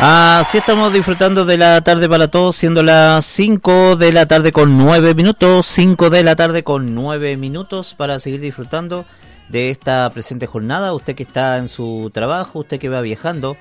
Así estamos disfrutando de la tarde para todos, siendo las 5 de la tarde con 9 minutos, 5 de la tarde con 9 minutos para seguir disfrutando de esta presente jornada. Usted que está en su trabajo, usted que va viajando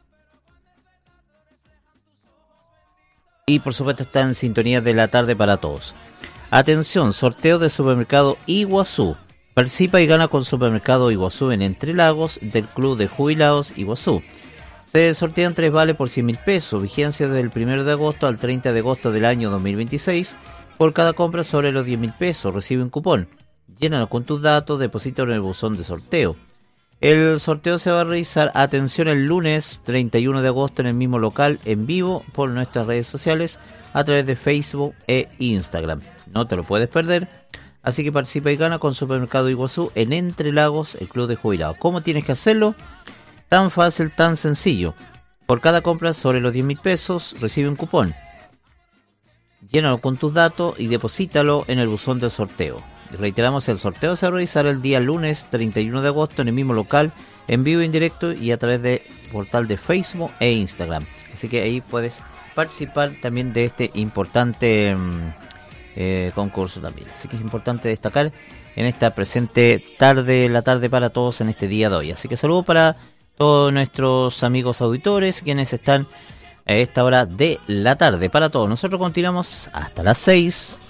y por supuesto está en sintonía de la tarde para todos. Atención, sorteo de supermercado Iguazú. Participa y gana con Supermercado Iguazú en Entre Lagos del Club de Jubilados Iguazú. Se sortean 3 vales por 100.000 pesos, vigencia desde el 1 de agosto al 30 de agosto del año 2026. Por cada compra sobre los 10.000 pesos recibe un cupón. Llénalo con tus datos, deposítalo en el buzón de sorteo. El sorteo se va a realizar, atención, el lunes 31 de agosto en el mismo local, en vivo, por nuestras redes sociales, a través de Facebook e Instagram. No te lo puedes perder, así que participa y gana con Supermercado Iguazú en Entre Lagos, el Club de Jubilados. ¿Cómo tienes que hacerlo? Tan fácil, tan sencillo. Por cada compra sobre los 10.000 pesos recibe un cupón. Llénalo con tus datos y deposítalo en el buzón del sorteo. Reiteramos, el sorteo se va a realizar el día lunes 31 de agosto en el mismo local, en vivo, en directo y a través del portal de Facebook e Instagram. Así que ahí puedes participar también de este importante concurso también. Así que es importante destacar en esta presente tarde, la tarde para todos en este día de hoy. Así que saludos para todos nuestros amigos auditores, quienes están a esta hora de la tarde para todos. Nosotros continuamos hasta las 6.